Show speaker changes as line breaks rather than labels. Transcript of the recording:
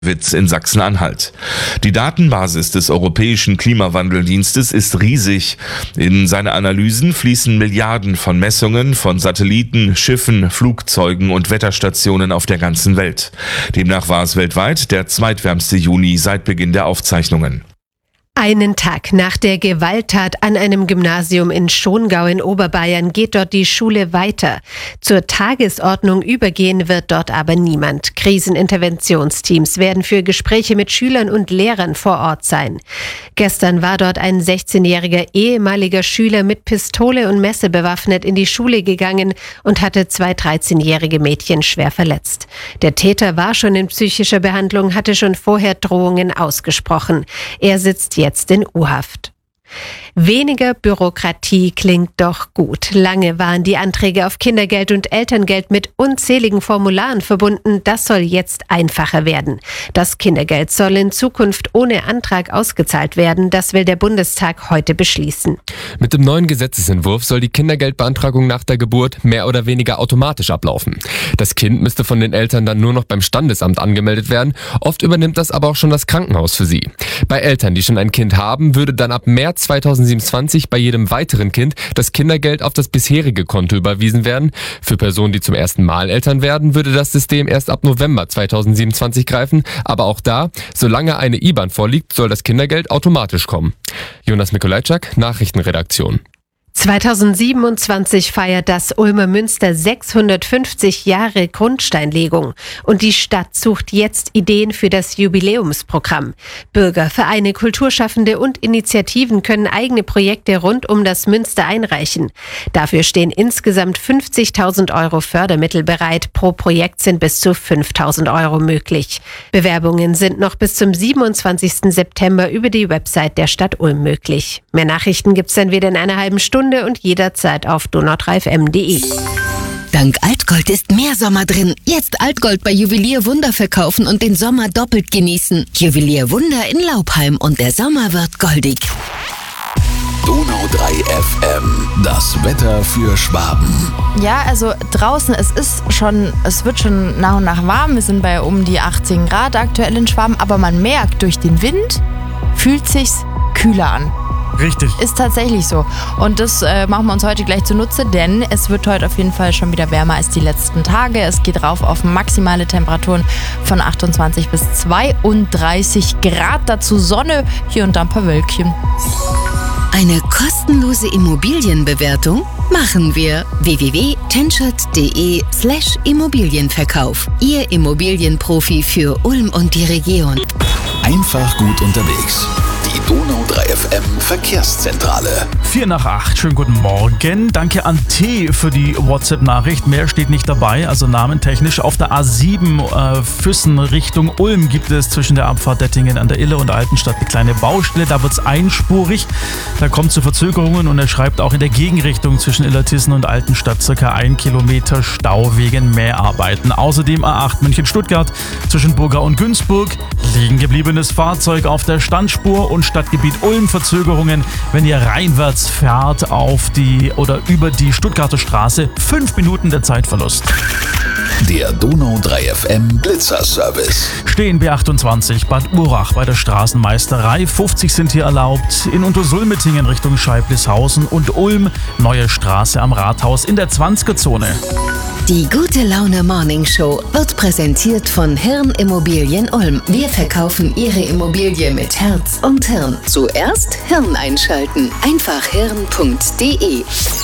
Witz in Sachsen-Anhalt. Die Datenbasis des Europäischen Klimawandeldienstes ist riesig. In seine Analysen fließen Milliarden von Messungen von Satelliten, Schiffen, Flugzeugen und Wetterstationen auf der ganzen Welt. Demnach war es weltweit der zweitwärmste Juni seit Beginn der Aufzeichnungen.
Einen Tag nach der Gewalttat an einem Gymnasium in Schongau in Oberbayern geht dort die Schule weiter. Zur Tagesordnung übergehen wird dort aber niemand. Kriseninterventionsteams werden für Gespräche mit Schülern und Lehrern vor Ort sein. Gestern war dort ein 16-jähriger ehemaliger Schüler mit Pistole und Messer bewaffnet in die Schule gegangen und hatte 2 13-jährige Mädchen schwer verletzt. Der Täter war schon in psychischer Behandlung, hatte schon vorher Drohungen ausgesprochen. Er sitzt jetzt in U-Haft. Weniger Bürokratie klingt doch gut. Lange waren die Anträge auf Kindergeld und Elterngeld mit unzähligen Formularen verbunden. Das soll jetzt einfacher werden. Das Kindergeld soll in Zukunft ohne Antrag ausgezahlt werden. Das will der Bundestag heute beschließen.
Mit dem neuen Gesetzesentwurf soll die Kindergeldbeantragung nach der Geburt mehr oder weniger automatisch ablaufen. Das Kind müsste von den Eltern dann nur noch beim Standesamt angemeldet werden. Oft übernimmt das aber auch schon das Krankenhaus für sie. Bei Eltern, die schon ein Kind haben, würde dann ab März 2027 bei jedem weiteren Kind das Kindergeld auf das bisherige Konto überwiesen werden. Für Personen, die zum ersten Mal Eltern werden, würde das System erst ab November 2027 greifen. Aber auch da, solange eine IBAN vorliegt, soll das Kindergeld automatisch kommen. Jonas Mikolajczak, Nachrichtenredaktion.
2027 feiert das Ulmer Münster 650 Jahre Grundsteinlegung und die Stadt sucht jetzt Ideen für das Jubiläumsprogramm. Bürger, Vereine, Kulturschaffende und Initiativen können eigene Projekte rund um das Münster einreichen. Dafür stehen insgesamt 50.000 Euro Fördermittel bereit. Pro Projekt sind bis zu 5.000 Euro möglich. Bewerbungen sind noch bis zum 27. September über die Website der Stadt Ulm möglich. Mehr Nachrichten gibt's dann wieder in einer halben Stunde und jederzeit auf donau3fm.de.
Dank Altgold ist mehr Sommer drin. Jetzt Altgold bei Juwelier Wunder verkaufen und den Sommer doppelt genießen. Juwelier Wunder in Laubheim und der Sommer wird goldig.
Donau3FM, das Wetter für Schwaben.
Ja, also draußen, es wird schon nach und nach warm. Wir sind bei um die 18 Grad aktuell in Schwaben, aber man merkt, durch den Wind fühlt sich's kühler an.
Richtig.
Ist tatsächlich so. Und das machen wir uns heute gleich zunutze, denn es wird heute auf jeden Fall schon wieder wärmer als die letzten Tage. Es geht rauf auf maximale Temperaturen von 28 bis 32 Grad. Dazu Sonne, hier und da ein paar Wölkchen.
Eine kostenlose Immobilienbewertung machen wir. www.tenschert.de/Immobilienverkauf. Ihr Immobilienprofi für Ulm und die Region.
Einfach gut unterwegs. Die Donau3FM Verkehrszentrale.
7:45, schönen guten Morgen. Danke an T für die WhatsApp-Nachricht. Mehr steht nicht dabei, also namentechnisch. Auf der A7 Füssen Richtung Ulm gibt es zwischen der Abfahrt Dettingen an der Ille und der Altenstadt eine kleine Baustelle. Da wird es einspurig. Da kommt es zu Verzögerungen und er schreibt auch in der Gegenrichtung zwischen Illertissen und Altenstadt ca. 1 Kilometer Stau wegen Mäharbeiten. Außerdem A8 München-Stuttgart zwischen Burgau und Günzburg. Liegen gebliebenes Fahrzeug auf der Standspur und Stadtgebiet Ulm Verzögerungen, wenn ihr reinwärts fährt auf die oder über die Stuttgarter Straße. 5 Minuten der Zeitverlust.
Der Donau3FM Blitzerservice.
Stehen B28 Bad Urach bei der Straßenmeisterei. 50 sind hier erlaubt. In Untersulmetingen Richtung Scheiblishausen und Ulm Neue Straße am Rathaus in der 20er-Zone.
Die Gute Laune Morning Show wird präsentiert von Hirn Immobilien Ulm. Wir verkaufen Ihre Immobilie mit Herz und Hirn. Zuerst Hirn einschalten. Einfach hirn.de.